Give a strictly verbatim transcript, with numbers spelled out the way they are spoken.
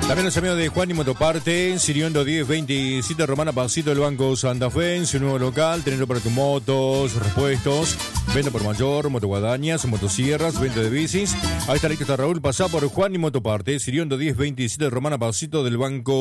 También los amigos de Juan y Motoparte, Siriondo diez veintisiete, Romana Pasito del Banco Santa Fe, en su nuevo local, tenerlo para tus motos, repuestos, venta por mayor, motoguadañas, motosierras, venta de bicis. Ahí está listo, está Raúl, pasá por Juan y Motoparte, Siriondo diez veintisiete, Romana Pasito del Banco